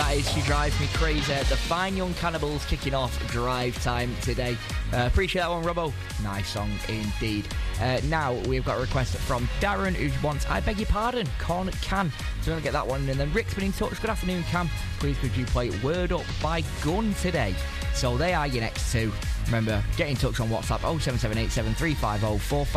That is She Drives Me Crazy. The Fine Young Cannibals kicking off drive time today. Appreciate that one, Robbo. Nice song indeed. Now we've got a request from Darren who wants I Beg Your Pardon, Corn Can. So we're going to get that one. And then Rick's been in touch. Good afternoon, Cam. Please could you play Word Up by Gun today? So they are your next two. Remember, get in touch on WhatsApp 07787350455.